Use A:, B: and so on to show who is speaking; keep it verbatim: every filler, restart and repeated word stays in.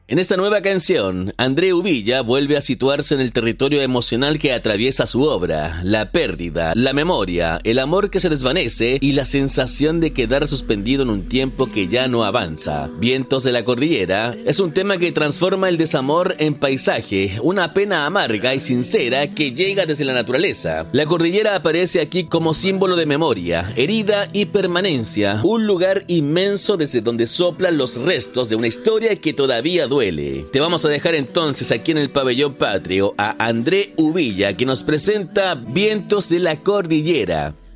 A: En esta nueva canción, André Uvilla vuelve a situarse en el territorio emocional que atraviesa su obra, la pérdida, la memoria, el amor que se desvanece y la sensación de quedar suspendido en un tiempo que ya no avanza. Vientos de la Cordillera es un tema que transforma el desamor en paisaje, una pena amarga y sincera que llega desde la naturaleza. La cordillera aparece aquí como símbolo de memoria, herida y permanencia, un lugar inmenso desde donde soplan los restos de una historia que todavía duele. Te vamos a dejar entonces aquí en el Pabellón Patrio a André Uvilla, que nos presenta Vientos de la Cordillera.